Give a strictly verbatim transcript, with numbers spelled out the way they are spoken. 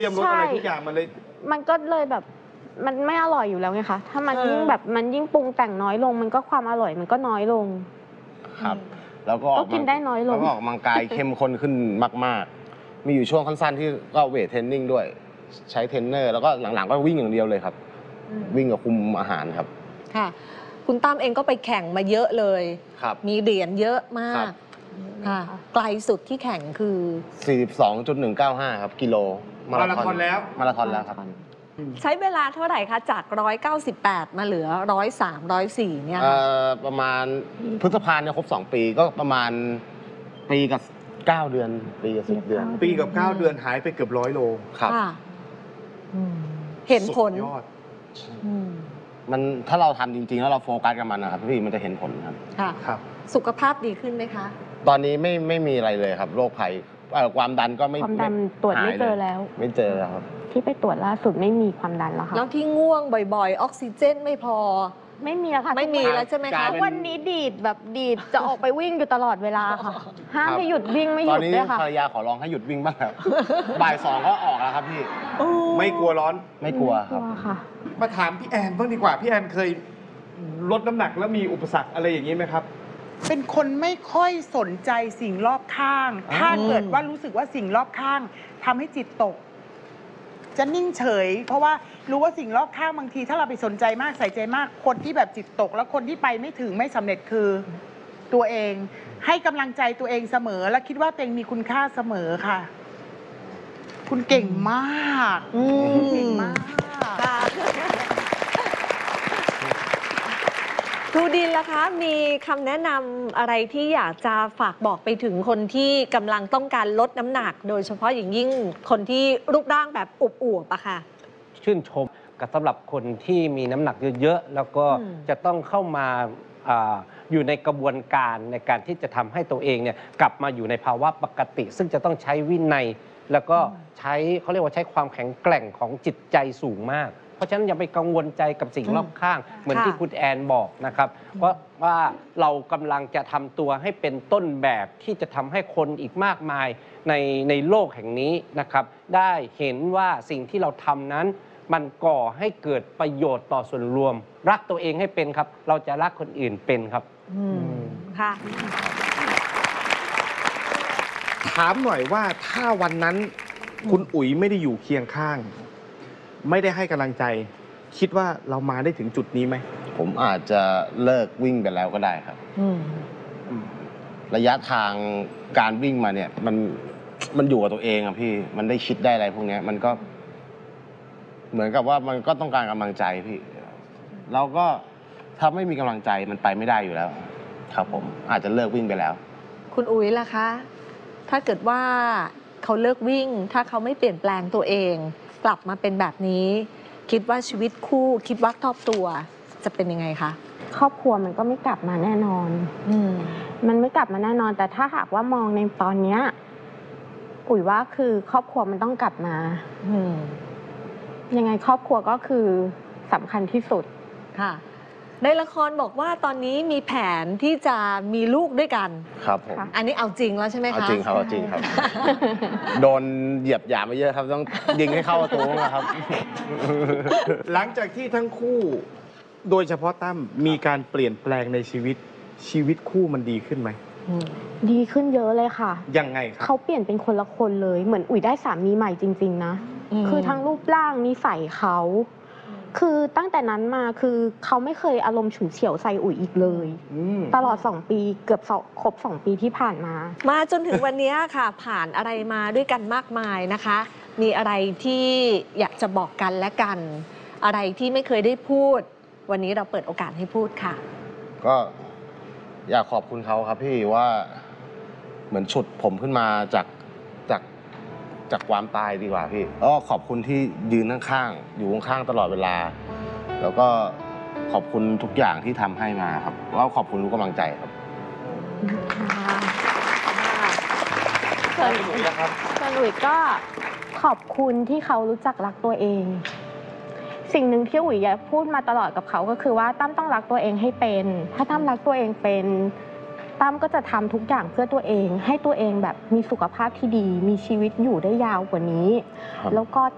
เตรียมรสอะไรทุกอย่างมันเลยมันก็เลยแบบมันไม่อร่อยอยู่แล้วไงคะถ้ามันยิ่งแบบมันยิ่งปรุงแต่งน้อยลงมันก็ความอร่อยมันก็น้อยลงครับแล้วก็ก็กินได้น้อยลงแล้วก็ออกกำลังกายเข้มข้นขึ้นมากๆมีอยู่ช่วงสั้นๆที่ก็เวทเทรนนิ่งด้วยใช้เทรนเนอร์แล้วก็หลังๆก็วิ่งอย่างเดียวเลยครับวิ่งกับคุมอาหารครับค่ะคุณตั้มเองก็ไปแข่งมาเยอะเลยครับมีเหรียญเยอะมากค่ะไกลสุดที่แข่งคือสี่สิบสองจุดหนึ่งเก้าห้า ครับกิโลมาราธอนแล้วมาราธอนแล้วครับใช้เวลาเท่าไหร่คะจากหนึ่งร้อยเก้าสิบแปดมาเหลือหนึ่งร้อยสาม หนึ่งร้อยสี่เนี่ยประมาณพฤษภาเนี่ยครบสองปีก็ประมาณปีกับเก้าเดือนปีกับสิบเดือนปีกับเก้าเดือนหายไปเกือบร้อยโลครับเห็นผลยอดมันถ้าเราทำจริงๆแล้วเราโฟกัสกับมันนะครับพี่มันจะเห็นผลครับค่ะครับสุขภาพดีขึ้นไหมคะตอนนี้ไม่ไม่มีอะไรเลยครับโรคภัยความดันก็ไม่ความดันตรวจไม่เจอแล้วไม่เจอแล้วครับที่ไปตรวจล่าสุดไม่มีความดันแล้วค่ะแล้วที่ง่วงบ่อยๆออกซิเจนไม่พอไม่มีแล้วค่ะไม่มีแล้วใช่ไหมคะวันนี้ดีดแบบดีดจะออกไปวิ่งอยู่ตลอดเวลาค่ะห้ามให้หยุดวิ่งไม่หยุดเลยค่ะตอนนี้ภรรยาขอร้องให้หยุดวิ่งบ้างครับบ่ายสองก็ออกแล้วครับพี่ไม่กลัวร้อนไม่กลัวครับมาถามพี่แอนบ้างดีกว่าพี่แอนเคยลดน้ำหนักแล้วมีอุปสรรคอะไรอย่างนี้ไหมครับเป็นคนไม่ค่อยสนใจสิ่งรอบข้างถ้าเกิดว่ารู้สึกว่าสิ่งรอบข้างทำให้จิตตกจะนิ่งเฉยเพราะว่ารู้ว่าสิ่งรอบข้างบางทีถ้าเราไปสนใจมากใส่ใจมากคนที่แบบจิตตกแล้วคนที่ไปไม่ถึงไม่สำเร็จคือตัวเองให้กำลังใจตัวเองเสมอและคิดว่าตัวเองมีคุณค่าเสมอค่ะคุณเก่งมากเก่งมากครูดินล่ะคะมีคำแนะนำอะไรที่อยากจะฝากบอกไปถึงคนที่กำลังต้องการลดน้ำหนักโดยเฉพาะอย่างยิ่งคนที่รูปร่างแบบอวบๆอะค่ะชื่นชมกับสำหรับคนที่มีน้ำหนักเยอะๆแล้วก็จะต้องเข้ามาออยู่ในกระบวนการในการที่จะทำให้ตัวเองเนี่ยกลับมาอยู่ในภาวะปกติซึ่งจะต้องใช้วินัยแล้วก็ใช้เขาเรียกว่าใช้ความแข็งแกร่งของจิตใจสูงมากเพราะฉะนั้นอย่าไปกังวลใจกับสิ่งรอบข้างเหมือนที่คุณแอนบอกนะครับเพราะว่าเรากำลังจะทำตัวให้เป็นต้นแบบที่จะทำให้คนอีกมากมายในในโลกแห่งนี้นะครับได้เห็นว่าสิ่งที่เราทำนั้นมันก่อให้เกิดประโยชน์ต่อส่วนรวมรักตัวเองให้เป็นครับเราจะรักคนอื่นเป็นครับค่ะถามหน่อยว่าถ้าวันนั้นคุณอุ๋ยไม่ได้อยู่เคียงข้างไม่ได้ให้กำลังใจคิดว่าเรามาได้ถึงจุดนี้ไหมผมอาจจะเลิกวิ่งไปแล้วก็ได้ครับระยะทางการวิ่งมาเนี่ยมันมันอยู่กับตัวเองอะพี่มันได้คิดได้อะไรพวกนี้มันก็เหมือนกับว่ามันก็ต้องการกำลังใจพี่เราก็ถ้าไม่มีกำลังใจมันไปไม่ได้อยู่แล้วครับผมอาจจะเลิกวิ่งไปแล้วคุณอุ๋ยล่ะคะถ้าเกิดว่าเขาเลิกวิ่งถ้าเขาไม่เปลี่ยนแปลงตัวเองกลับมาเป็นแบบนี้คิดว่าชีวิตคู่คิดว่าครอบครัวจะเป็นยังไงคะครอบครัวมันก็ไม่กลับมาแน่นอนอืมมันไม่กลับมาแน่นอนแต่ถ้าหากว่ามองในตอนเนี้ยอุ๋ยว่าคือครอบครัวมันต้องกลับมาอืมยังไงครอบครัวก็คือสำคัญที่สุดค่ะในละครบอกว่าตอนนี้มีแผนที่จะมีลูกด้วยกันครับผมอันนี้เอาจริงแล้วใช่ไหมคะเอาจริงครับเอาจริงครับโดนเหยียบหยามมาเยอะครับต้องยิงให้เข้าประตูนะครับหลังจากที่ทั้งคู่โดยเฉพาะตั้มมีการเปลี่ยนแปลงในชีวิตชีวิตคู่มันดีขึ้นไหมดีขึ้นเยอะเลยค่ะยังไงครับเขาเปลี่ยนเป็นคนละคนเลยเหมือนอุ๋ยได้สามีใหม่จริงๆนะคือทั้งรูปร่างนิสัยเขาคือตั้งแต่นั้นมาคือเขาไม่เคยอารมณ์ฉุนเฉียวใส่อุ๋ยอีกเลยตลอดสองปีเกือบครบสองปีที่ผ่านมามาจนถึงวันนี้ค่ะผ่านอะไรมาด้วยกันมากมายนะคะมีอะไรที่อยากจะบอกกันและกันอะไรที่ไม่เคยได้พูดวันนี้เราเปิดโอกาสให้พูดค่ะก็อยากขอบคุณเขาครับพี่ว่าเหมือนฉุดผมขึ้นมาจากจากจากความตายดีกว่าพี่ก็ขอบคุณที่ยืนข้างๆอยู่ข้างๆตลอดเวลาแล้วก็ขอบคุณทุกอย่างที่ทำให้มาครับแล้วขอบคุณทุกกำลังใจครับส่วนอุ๋ยนะครับส่วนอุ๋ยก็ขอบคุณที่เขารู้จักรักตัวเองสิ่งหนึ่งที่อุ๋ยพูดมาตลอดกับเขาก็คือว่าตั้มต้องรักตัวเองให้เป็นถ้าตั้มรักตัวเองเป็นตั้มก็จะทำทุกอย่างเพื่อตัวเองให้ตัวเองแบบมีสุขภาพที่ดีมีชีวิตอยู่ได้ยาวกว่านี้แล้วก็